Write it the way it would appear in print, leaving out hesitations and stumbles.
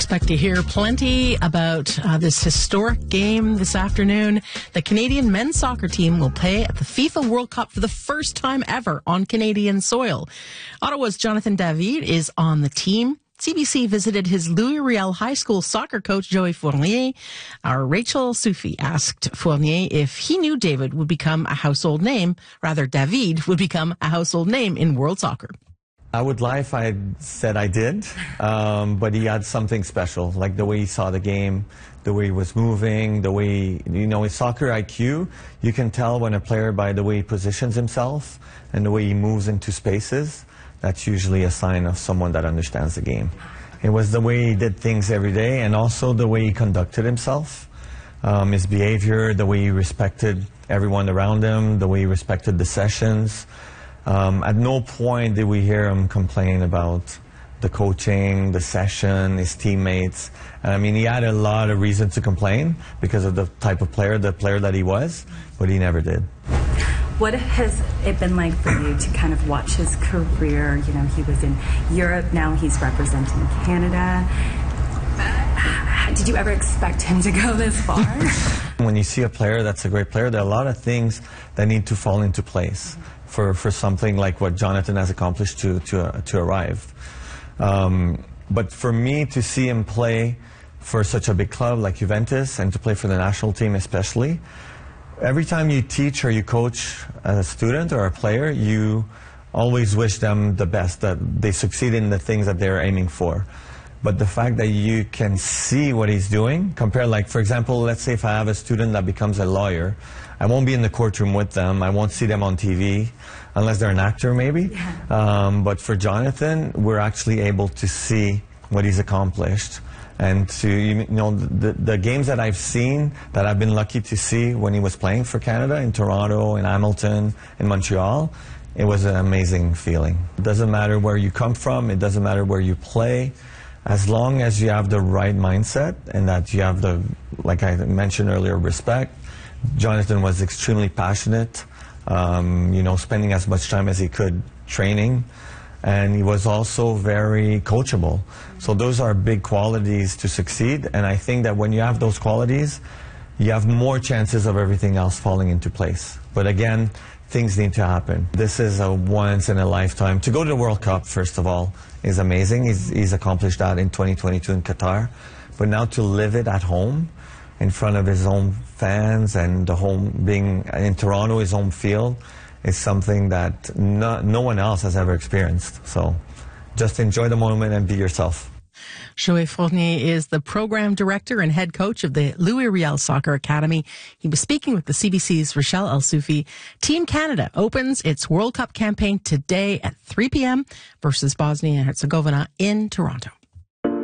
Expect to hear plenty about this historic game this afternoon. The Canadian men's soccer team will play at the FIFA World Cup for the first time ever on Canadian soil. Ottawa's Jonathan David is on the team. CBC visited his Louis Riel High School soccer coach, Joey Fournier. Our Rachel Soufi asked Fournier if he knew David would become a household name, David would become a household name in world soccer. I would lie if I said I did, but he had something special, like the way he saw the game, the way he was moving, the way, his soccer IQ. You can tell when a player by the way he positions himself and the way he moves into spaces. That's usually a sign of someone that understands the game. It was the way he did things every day and also the way he conducted himself, his behavior, the way he respected everyone around him, the way he respected the sessions. At no point did we hear him complain about the coaching, the session, his teammates. I mean, he had a lot of reason to complain because of the type of player, the player that he was, but he never did. What has it been like for you to kind of watch his career? He was in Europe, now he's representing Canada. Did you ever expect him to go this far? When you see a player that's a great player, there are a lot of things that need to fall into place for something like what Jonathan has accomplished to arrive. But for me to see him play for such a big club like Juventus and to play for the national team especially, every time you teach or you coach a student or a player, you always wish them the best, that they succeed in the things that they're aiming for. But the fact that you can see what he's doing, compare, like, for example, let's say if I have a student that becomes a lawyer, I won't be in the courtroom with them, I won't see them on TV, unless they're an actor maybe. Yeah. But for Jonathan, we're actually able to see what he's accomplished. And to, the games that I've seen, that I've been lucky to see when he was playing for Canada, in Toronto, in Hamilton, in Montreal, it was an amazing feeling. It doesn't matter where you come from, it doesn't matter where you play, as long as you have the right mindset and that you have the, like I mentioned earlier, respect. Jonathan was extremely passionate, spending as much time as he could training. And he was also very coachable. So those are big qualities to succeed. And I think that when you have those qualities, you have more chances of everything else falling into place. But again, things need to happen. This is a once in a lifetime. To go to the World Cup, first of all, is amazing. He's accomplished that in 2022 in Qatar. But now to live it at home, in front of his own fans and the home, being in Toronto, his home field, is something that no one else has ever experienced. So just enjoy the moment and be yourself. Joey Fournier is the program director and head coach of the Louis Riel Soccer Academy. He was speaking with the CBC's Rachel El-Soufi. Team Canada opens its World Cup campaign today at 3 p.m. versus Bosnia and Herzegovina in Toronto.